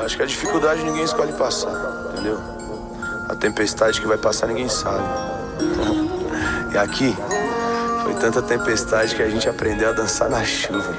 Acho que a dificuldade ninguém escolhe passar, entendeu? A tempestade que vai passar ninguém sabe. E aqui foi tanta tempestade que a gente aprendeu a dançar na chuva.